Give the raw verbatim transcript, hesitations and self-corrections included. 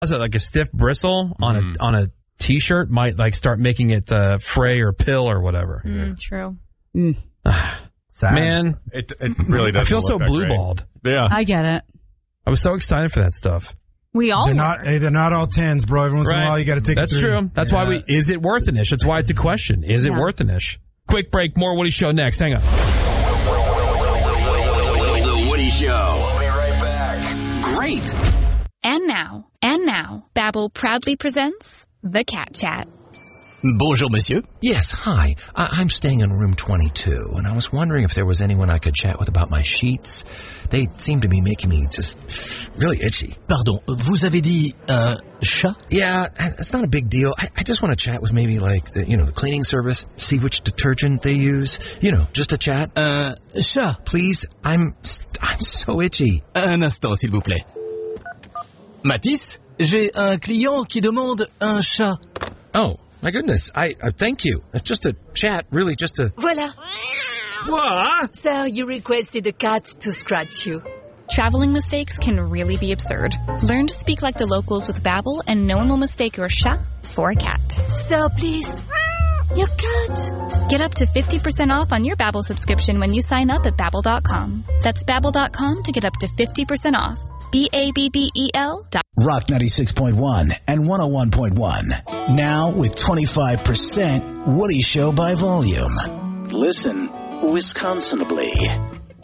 Was it like a stiff bristle on mm. a on a t-shirt might like start making it uh, fray or pill or whatever. Mm, true. Mm. Man, it it really doesn't. I feel look so that blue great. balled. Yeah, I get it. I was so excited for that stuff. We all they're were. not. Hey, they're not all tens, bro. Every once right. in a while, you got to take. That's it through. true. That's yeah. why we. Is it worth an ish? That's why it's a question. Is it yeah. worth an ish? Quick break. More Woody Show next. Hang on. The Woody Show. We'll be right back. Great. And now, and now, Babbel proudly presents The Cat Chat. Bonjour, monsieur. Yes, hi. I- I'm staying in room twenty-two, and I was wondering if there was anyone I could chat with about my sheets. They seem to be making me just really itchy. Pardon, vous avez dit un chat? Yeah, it's not a big deal. I, I just want to chat with maybe like the, you know, the cleaning service, see which detergent they use. You know, just a chat. Un chat. Please, I'm I'm so itchy. Un instant, s'il vous plaît. Mathis, j'ai un client qui demande un chat. Oh. My goodness, I uh, thank you. It's just a chat, really just a... Voila. What? Sir, you requested a cat to scratch you. Traveling mistakes can really be absurd. Learn to speak like the locals with Babbel, and no one will mistake your chat for a cat. Sir, please. Your cat. Get up to fifty percent off on your Babbel subscription when you sign up at Babbel dot com. That's Babbel dot com to get up to fifty percent off. B A B B E L dot Rock ninety-six point one and one oh one point one. Now with twenty-five percent Woody Show by volume. Listen Wisconsinably.